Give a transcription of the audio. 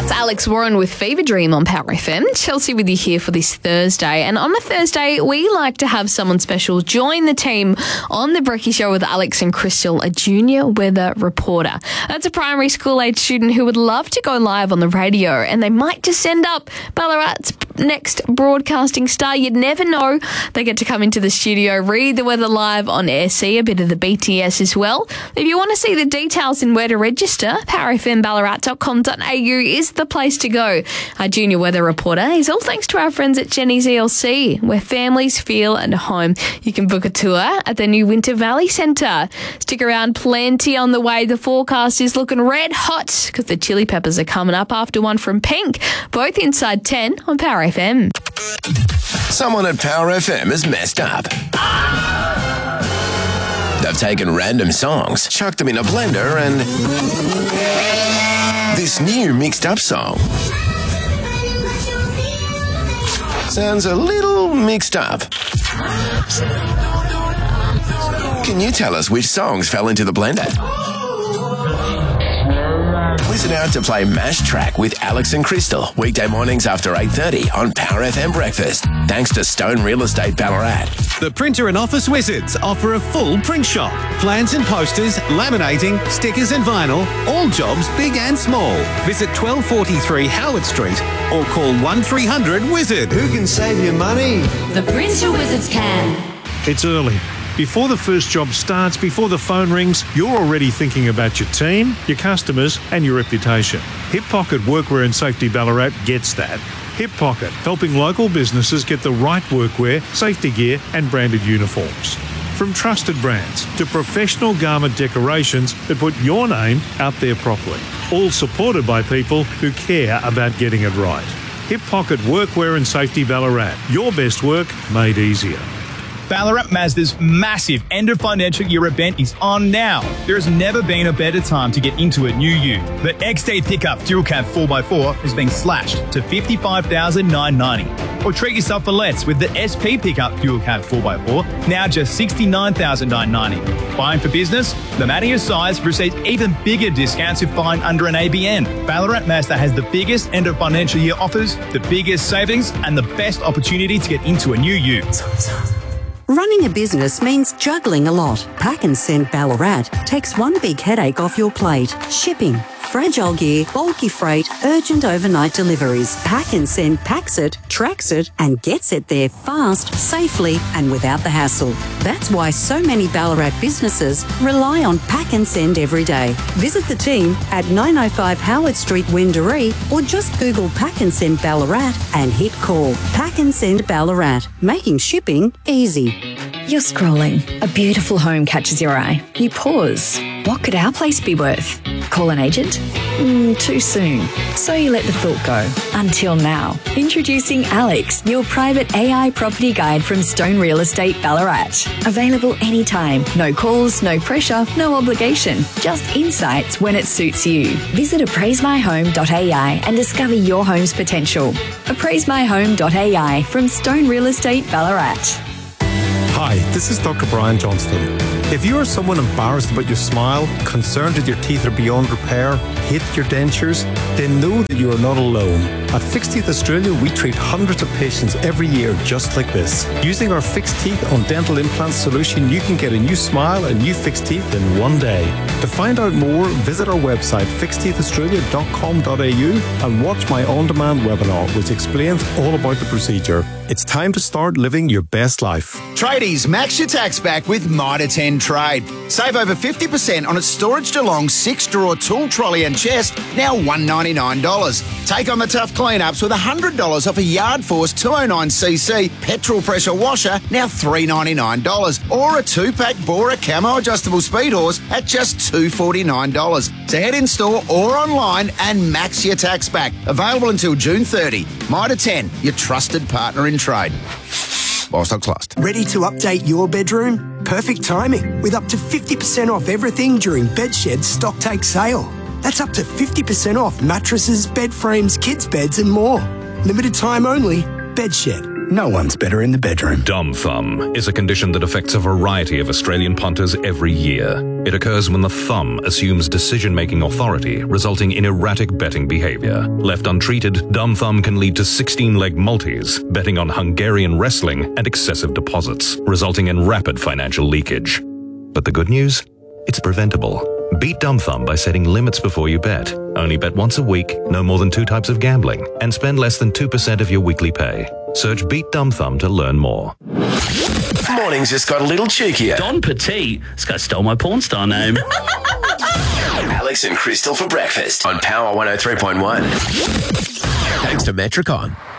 It's Alex Warren with Fever Dream on Power FM. Chelsea with you here for this Thursday. And on a Thursday, we like to have someone special join the team on The Brekkie Show with Alex and Crystal, a junior weather reporter. That's a primary school age student who would love to go live on the radio, and they might just end up Ballarat's next broadcasting star. You'd never know. They get to come into the studio, read the weather live on air, see a bit of the BTS as well. If you want to see the details and where to register, powerfmballarat.com.au is the place to go. Our junior weather reporter is all thanks to our friends at Jenny's ELC, where families feel at home. You can book a tour at the new Winter Valley Centre. Stick around, plenty on the way. The forecast is looking red hot because the Chili Peppers are coming up after one from Pink, both inside 10 on Power FM. Someone at Power FM has messed up. They've taken random songs, chucked them in a blender, and this new mixed up song sounds a little mixed up. Can you tell us which songs fell into the blender? Listen out to play Mash Track with Alex and Crystal, weekday mornings after 8:30 on Power FM Breakfast. Thanks to Stone Real Estate Ballarat. The Printer and Office Wizards offer a full print shop. Plans and posters, laminating, stickers and vinyl, all jobs big and small. Visit 1243 Howard Street or call 1300-WIZARD. Who can save you money? The Printer Wizards can. It's early. Before the first job starts, before the phone rings, you're already thinking about your team, your customers and your reputation. Hip Pocket Workwear and Safety Ballarat gets that. Hip Pocket, helping local businesses get the right workwear, safety gear and branded uniforms. From trusted brands to professional garment decorations that put your name out there properly. All supported by people who care about getting it right. Hip Pocket Workwear and Safety Ballarat. Your best work made easier. Ballarat Mazda's massive end of financial year event is on now. There has never been a better time to get into a new ute. The XD pickup dual cab 4x4 is being slashed to $55,990. Or treat yourself for less with the SP pickup dual cab 4x4, now just $69,990. Buying for business? No matter your size, receive even bigger discounts if buying under an ABN. Ballarat Mazda has the biggest end of financial year offers, the biggest savings, and the best opportunity to get into a new ute. Running a business means juggling a lot. Pack and Send Ballarat takes one big headache off your plate. Shipping, fragile gear, bulky freight, urgent overnight deliveries. Pack and Send packs it, tracks it and gets it there fast, safely and without the hassle. That's why so many Ballarat businesses rely on Pack and Send every day. Visit the team at 905 Howard Street, Windaree, or just Google Pack and Send Ballarat and hit call. Pack and Send Ballarat, making shipping easy. You're scrolling. A beautiful home catches your eye. You pause. What could our place be worth? Call an agent? Too soon. So you let the thought go. Until now. Introducing Alex, your private AI property guide from Stone Real Estate Ballarat. Available anytime. No calls, no pressure, no obligation. Just insights when it suits you. Visit appraisemyhome.ai and discover your home's potential. Appraisemyhome.ai from Stone Real Estate Ballarat. Hi, this is Dr. Brian Johnston. If you are someone embarrassed about your smile, concerned that your teeth are beyond repair, hate your dentures, then know that you are not alone. At Fixed Teeth Australia, we treat hundreds of patients every year just like this. Using our Fixed Teeth on Dental Implants solution, you can get a new smile and new fixed teeth in one day. To find out more, visit our website fixedteethaustralia.com.au and watch my on-demand webinar which explains all about the procedure. It's time to start living your best life. Tradies, max your tax back with Mitre 10 Trade. Save over 50% on its Storage Geelong 6-drawer tool trolley and chest, now $199. Take on the tough clean-ups with $100 off a Yard Force 209cc petrol pressure washer, now $399. Or a 2-pack Bora Camo adjustable speed horse at just $249. So head in store or online and max your tax back. Available until June 30. Mitre 10, your trusted partner in trade. While stocks last. Ready to update your bedroom? Perfect timing with up to 50% off everything during Bedshed's stock take sale. That's up to 50% off mattresses, bed frames, kids' beds and more. Limited time only. Bedshed. No one's better in the bedroom. Dumb thumb is a condition that affects a variety of Australian punters every year. It occurs when the thumb assumes decision-making authority, resulting in erratic betting behavior. Left untreated, dumb thumb can lead to 16-leg multis, betting on Hungarian wrestling and excessive deposits, resulting in rapid financial leakage. But the good news? It's preventable. Beat dumb thumb by setting limits before you bet. Only bet once a week, no more than 2 types of gambling, and spend less than 2% of your weekly pay. Search Beat Dumb Thumb to learn more. Mornings just got a little cheekier. Don Petit. This guy stole my porn star name. Alex and Crystal for breakfast on Power 103.1. Thanks to Metricon.